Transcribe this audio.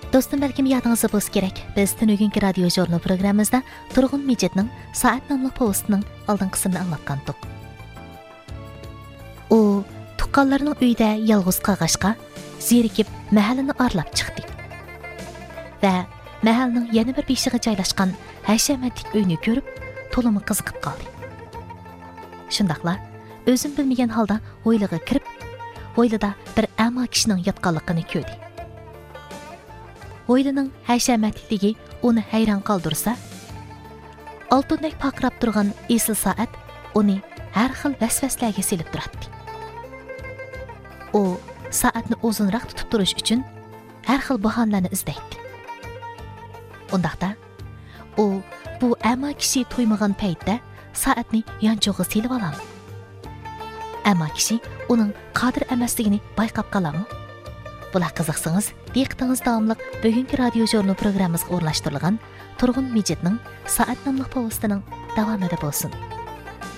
Dostum, balkim yadingizda bo'lsa kerak. Biz bugungi radio jurnal programmamizda Turg'un Mejitning Soat nomli postining oldin qismini anglatgandik. U tuqqanlarning uyida yolg'iz qolg'achqa zerikib mahallani arlab chiqdi. Va mahalning yana bir beshig'i joylashgan hashamatlik uyni ko'rib, to'limi qiziqib qoldi. Shundaqla o'zim bilmagan holda hovliga kirib, hovlida bir amo kishining yotganligini ko'rdi. Hovlining hashamatlikligi uni hayron qoldirsa, oltindek paqrab turgan esil soat uni har xil vasvaslarga selib turadi. U soatni uzunroq tutib turish uchun har xil bahonalarni izlaydi. Undaqda u bu amo kishi to'ymagan paytda soatni yonchog'i selib oladi. Amo kishi uning qodir emasligini bayqab qoladi. Bular qiziqsangiz, diqqatingiz davomliq bugungi radio jurnal programmamizga o'rnashtirilgan Turg'un Mejitning Soat nomli postining davomida bo'lsin.